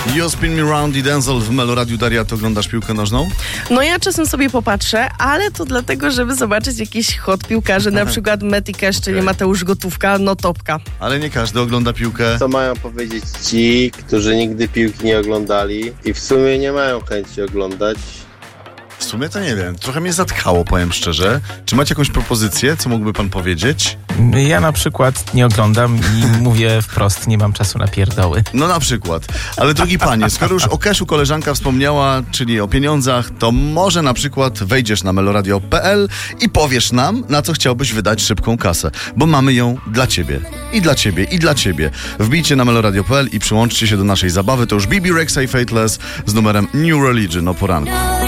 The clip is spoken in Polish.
You Spin Me Round i Denzel w Meloradiu. Daria, ty oglądasz piłkę nożną? No ja czasem sobie popatrzę, ale to dlatego, żeby zobaczyć jakiś hot piłkarzy, na przykład Meti Cash, czyli Mateusz Gotówka, no topka. Ale nie każdy ogląda piłkę. Co mają powiedzieć ci, którzy nigdy piłki nie oglądali i w sumie nie mają chęci oglądać? W sumie to nie wiem. Trochę mnie zatkało, powiem szczerze. Czy macie jakąś propozycję? Co mógłby pan powiedzieć? Ja na przykład nie oglądam i mówię wprost, nie mam czasu na pierdoły. No na przykład. Ale drogi panie, skoro już o cashu koleżanka wspomniała, czyli o pieniądzach, to może na przykład wejdziesz na meloradio.pl i powiesz nam, na co chciałbyś wydać szybką kasę. Bo mamy ją dla ciebie. I dla ciebie, i dla ciebie. Wbijcie na meloradio.pl i przyłączcie się do naszej zabawy. To już BB Rexa i Fateless z numerem New Religion o poranku.